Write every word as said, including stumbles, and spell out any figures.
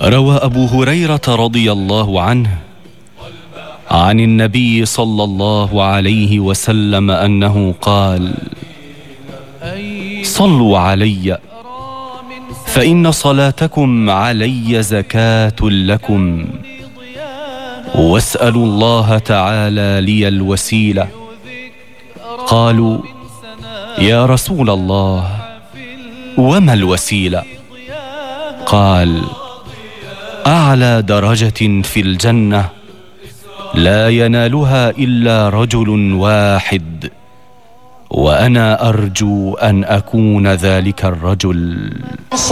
روى أبو هريرة رضي الله عنه عن النبي صلى الله عليه وسلم أنه قال: صلوا علي فإن صلاتكم علي زكاة لكم، واسألوا الله تعالى لي الوسيلة. قالوا: يا رسول الله، وما الوسيلة؟ قال: أعلى درجة في الجنة لا ينالها إلا رجل واحد، وأنا أرجو أن أكون ذلك الرجل.